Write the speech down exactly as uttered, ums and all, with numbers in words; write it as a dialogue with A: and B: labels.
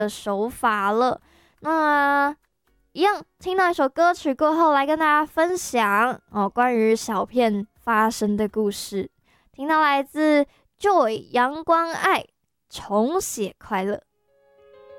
A: 的手法了。那一样听到一首歌曲过后，来跟大家分享哦关于小片发生的故事。听到来自 Joy 阳光爱重写快乐。